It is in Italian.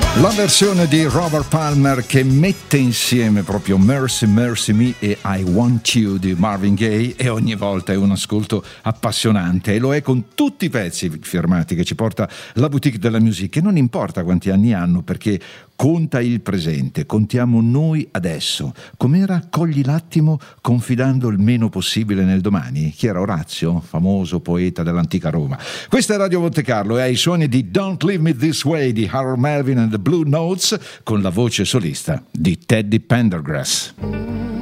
La versione di Robert Palmer che mette insieme proprio Mercy Mercy Me e I Want You di Marvin Gaye, e ogni volta è un ascolto appassionante, e lo è con tutti i pezzi firmati che ci porta la Boutique della Musique, e non importa quanti anni hanno, perché conta il presente, contiamo noi adesso. Com'era Cogli l'attimo confidando il meno possibile nel domani? Chi era Orazio, famoso poeta dell'antica Roma? Questa è Radio Monte Carlo e ai suoni di Don't Leave Me This Way di Harold Melvin and the Blue Notes, con la voce solista di Teddy Pendergrass.